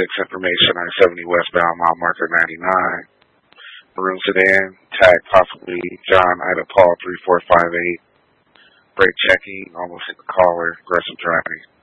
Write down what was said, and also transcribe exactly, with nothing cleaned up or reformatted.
six information, I seventy westbound, mile marker ninety-nine. Maroon sedan, tag possibly John Ida Paul three four five eight. Brake checking, almost hit the caller, aggressive driving.